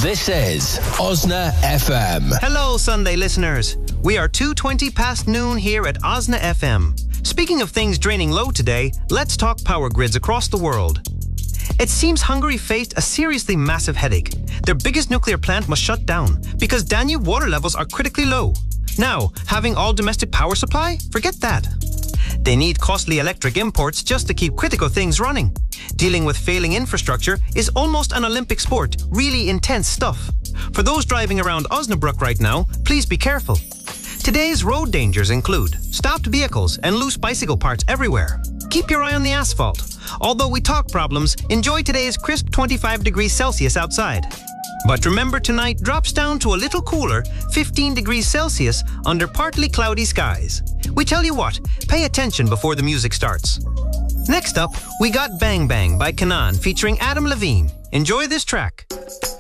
This is Osna FM. Hello, Sunday listeners. We are 2:20 past noon here at Osna FM. Speaking of things draining low today, let's talk power grids across the world. It seems Hungary faced a seriously massive headache. Their biggest nuclear plant must shut down because Danube water levels are critically low. Now, having all domestic power supply? Forget that. They need costly electric imports just to keep critical things running. Dealing with failing infrastructure is almost an Olympic sport, really intense stuff. For those driving around Osnabrück right now, please be careful. Today's road dangers include stopped vehicles and loose bicycle parts everywhere. Keep your eye on the asphalt. Although we talk problems, enjoy today's crisp 25 degrees Celsius outside. But remember, tonight drops down to a little cooler, 15 degrees Celsius under partly cloudy skies. We tell you what, pay attention before the music starts. Next up, we got Bang Bang by Kanan featuring Adam Levine. Enjoy this track.